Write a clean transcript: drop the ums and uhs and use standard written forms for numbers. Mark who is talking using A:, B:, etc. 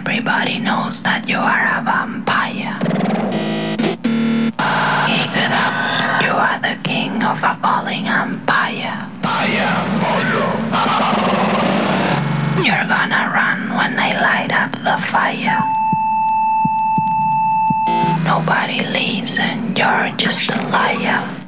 A: Everybody knows that you are a vampire. Keep it up. You are the king of a falling empire. You're gonna run when I light up the fire. Nobody leaves and you're just a liar.